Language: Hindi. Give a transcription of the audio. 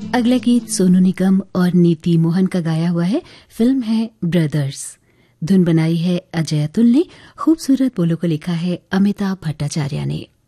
अगला गीत सोनू निगम और नीति मोहन का गाया हुआ है। फिल्म है ब्रदर्स। धुन बनाई है अजय अतुल ने, खूबसूरत बोलों को लिखा है अमिताभ भट्टाचार्य ने।